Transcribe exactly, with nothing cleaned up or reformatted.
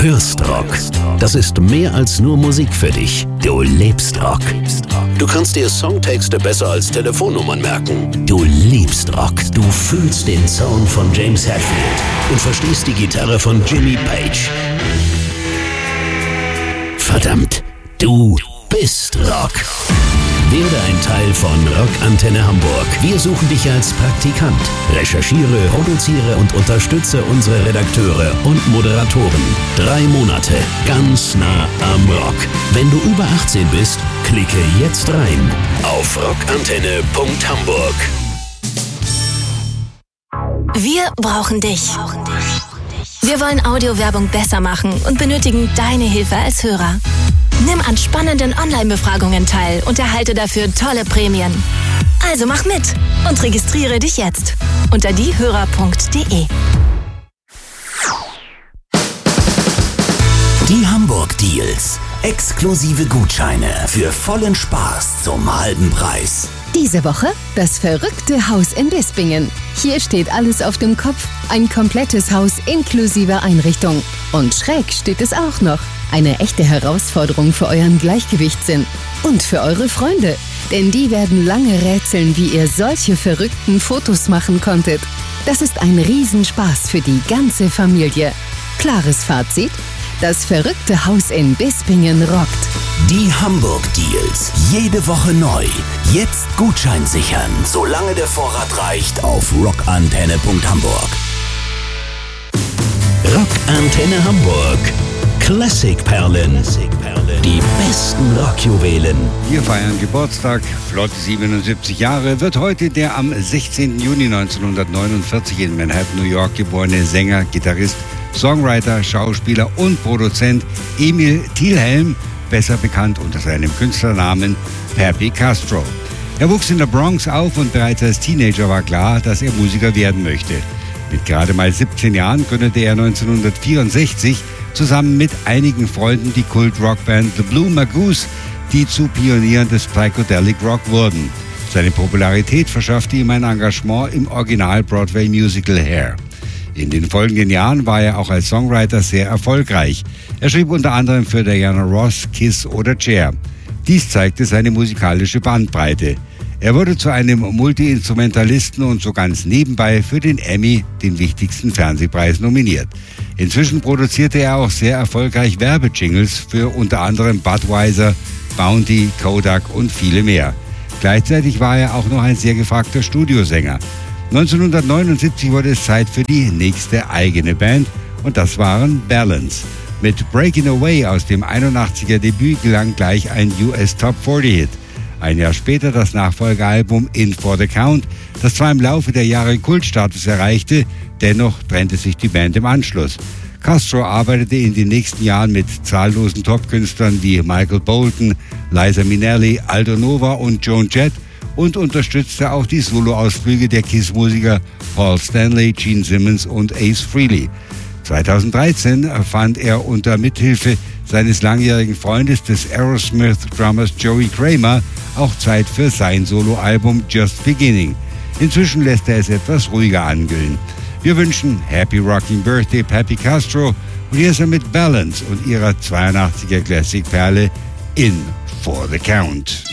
hörst Rock. Das ist mehr als nur Musik für dich. Du lebst Rock. Du kannst dir Songtexte besser als Telefonnummern merken. Du liebst Rock. Du fühlst den Sound von James Hetfield und verstehst die Gitarre von Jimmy Page. Verdammt, du bist Rock. Werde ein Teil von Rock Antenne Hamburg. Wir suchen dich als Praktikant. Recherchiere, produziere und unterstütze unsere Redakteure und Moderatoren. Drei Monate, ganz nah am Rock. Wenn du über achtzehn bist, klicke jetzt rein auf rockantenne punkt hamburg. Wir brauchen dich. Wir wollen Audiowerbung besser machen und benötigen deine Hilfe als Hörer. Nimm an spannenden Online-Befragungen teil und erhalte dafür tolle Prämien. Also mach mit und registriere dich jetzt unter diehörer punkt de. Die Hamburg Deals. Exklusive Gutscheine für vollen Spaß zum halben Preis. Diese Woche das verrückte Haus in Bispingen. Hier steht alles auf dem Kopf. Ein komplettes Haus inklusive Einrichtung. Und schräg steht es auch noch. Eine echte Herausforderung für euren Gleichgewichtssinn. Und für eure Freunde. Denn die werden lange rätseln, wie ihr solche verrückten Fotos machen konntet. Das ist ein Riesenspaß für die ganze Familie. Klares Fazit? Das verrückte Haus in Bispingen rockt. Die Hamburg Deals. Jede Woche neu. Jetzt Gutschein sichern, solange der Vorrat reicht, auf rockantenne punkt hamburg. Rockantenne Hamburg. Klassikperlen. Die besten Rockjuwelen. Wir feiern Geburtstag. Flotte siebenundsiebzig Jahre wird heute der am sechzehnten Juni neunzehnhundertneunundvierzig in Manhattan, New York geborene Sänger, Gitarrist, Songwriter, Schauspieler und Produzent Emil Thielhelm, besser bekannt unter seinem Künstlernamen Pappy Castro. Er wuchs in der Bronx auf und bereits als Teenager war klar, dass er Musiker werden möchte. Mit gerade mal siebzehn Jahren gründete er neunzehnhundertvierundsechzig zusammen mit einigen Freunden die Kult-Rockband The Blue Magoos, die zu Pionieren des Psychedelic Rock wurden. Seine Popularität verschaffte ihm ein Engagement im Original-Broadway-Musical Hair. In den folgenden Jahren war er auch als Songwriter sehr erfolgreich. Er schrieb unter anderem für Diana Ross, Kiss oder Cher. Dies zeigte seine musikalische Bandbreite. Er wurde zu einem Multi-Instrumentalisten und so ganz nebenbei für den Emmy, den wichtigsten Fernsehpreis, nominiert. Inzwischen produzierte er auch sehr erfolgreich Werbejingles für unter anderem Budweiser, Bounty, Kodak und viele mehr. Gleichzeitig war er auch noch ein sehr gefragter Studiosänger. neunzehnhundertneunundsiebzig wurde es Zeit für die nächste eigene Band und das waren Balance. Mit Breaking Away aus dem einundachtziger Debüt gelang gleich ein U S Top vierzig Hit. Ein Jahr später das Nachfolgealbum In For The Count, das zwar im Laufe der Jahre Kultstatus erreichte, dennoch trennte sich die Band im Anschluss. Castro arbeitete in den nächsten Jahren mit zahllosen Topkünstlern wie Michael Bolton, Liza Minnelli, Aldo Nova und Joan Jett und unterstützte auch die Soloausflüge der Kiss-Musiker Paul Stanley, Gene Simmons und Ace Frehley. zweitausenddreizehn fand er unter Mithilfe seines langjährigen Freundes des Aerosmith-Drummers Joey Kramer auch Zeit für sein Soloalbum Just Beginning. Inzwischen lässt er es etwas ruhiger angehen. Wir wünschen Happy Rocking Birthday Pappy Castro und hier ist er mit Balance und ihrer zweiundachtziger Classic-Perle In For The Count.